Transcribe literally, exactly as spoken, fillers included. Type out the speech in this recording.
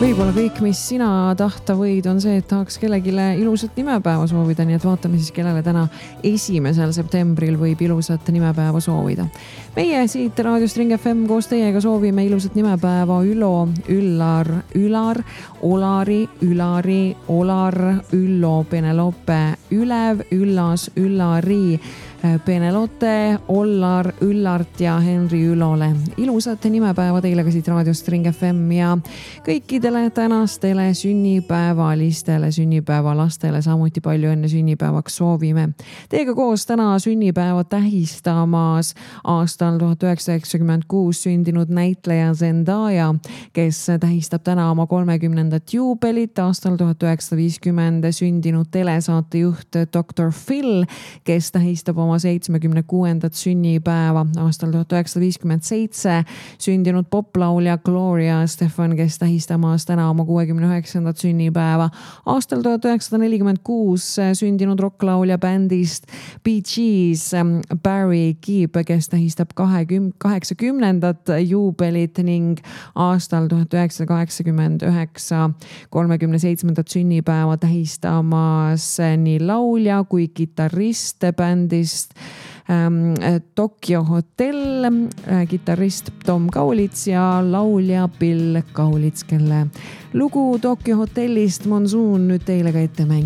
Võib-olla kõik, mis sina tahta võid, on see, et tahaks kellegile ilusat nimepäeva soovida, nii et vaatame siis, kellele täna esimesel septembril võib ilusat nimepäeva soovida. Meie siit Raadiost Ring F M koos teiega soovime ilusat nimepäeva Ülo, Üllar, Ülar, Olari, Ülari, Olar, Üllo, Penelope, Ülev, Üllas, Üllari, Penelote, Ollar, Üllart ja Henri Ülole. Ilusat nimepäeva teile ka siit Raadiost Ring F M ja kõikidele tänastele sünnipäevalistele, sünnipäevalastele samuti palju enne sünnipäevaks soovime. Teiega koos täna sünnipäeva tähistamas aastal tuhat üheksasada üheksakümmend kuus sündinud näitleja Zendaya, kes tähistab täna oma kolmekümnendat juubelit, aastal tuhat üheksasada viiskümmend sündinud telesaatejuht doktor Phil, kes tähistab oma seitsmekümne kuuendat sünnipäeva, aastal tuhat üheksasada viiskümmend seitse sündinud poplaulja Gloria Estefan, kes tähistamas täna oma kuuekümne üheksandat sünnipäeva, aastal tuhat üheksasada nelikümmend kuus sündinud rocklaulja bändist Bee Gees Barry Gibb, kes tähistab kaheksakümnendat juubelit ning aastal tuhat üheksasada kaheksakümmend üheksa kolmekümne seitsmendat sünnipäeva tähistamas nii laulja kui kitarrist bändist Ähm, Tokyo Hotel, äh, kitarrist Tom Kaulits ja laulja Bill Kaulits, kelle lugu Tokyo Hotellist Monsoon nüüd teile ka ette mängib.